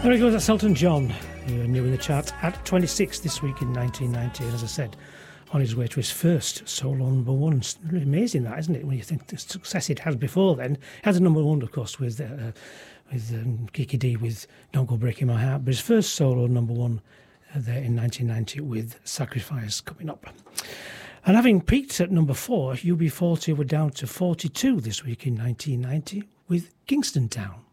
There he goes, that's Elton John, new in the chart at 26 this week in 1990. And as I said, on his way to his first solo number one. It's really amazing that, isn't it, when you think the success it had before then. It had a number one, of course, with Kiki Dee with Don't Go Breaking My Heart. But his first solo number one there in 1990 with Sacrifice coming up. And having peaked at number 4, UB40 were down to 42 this week in 1990 with Kingston Town.